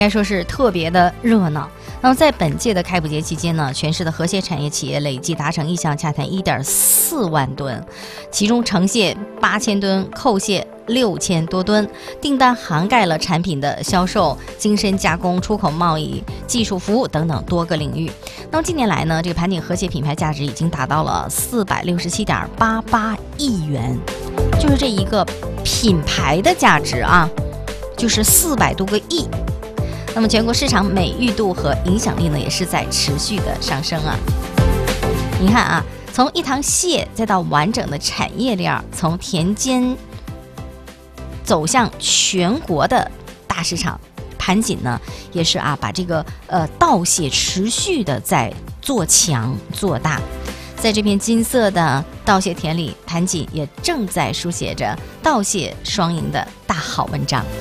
该说是特别的热闹。那么在本届的开捕节期间呢，全市的河蟹产业企业累计达成意向洽谈1.4万吨，其中成蟹8000吨，扣蟹6000多吨，订单涵盖了产品的销售、精深加工、出口贸易、技术服务等等多个领域。那么近年来呢，这个盘锦河蟹品牌价值已经达到了467.88亿元，就是这一个品牌的价值啊，就是400多个亿。那么全国市场美誉度和影响力呢，也是在持续的上升啊。你看啊，从一塘蟹再到完整的产业链，从田间走向全国的大市场，盘锦呢也是啊，把这个稻蟹持续的在做强做大。在这片金色的稻蟹田里，盘锦也正在书写着稻蟹双赢的大好文章。